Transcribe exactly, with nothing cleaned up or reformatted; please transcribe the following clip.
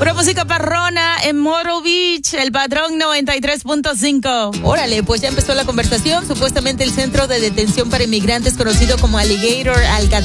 Pura música parrona en Myrtle Beach, el Padrón noventa y tres punto cinco. Órale, pues ya empezó la conversación. Supuestamente el centro de detención para inmigrantes conocido como Alligator Alcatraz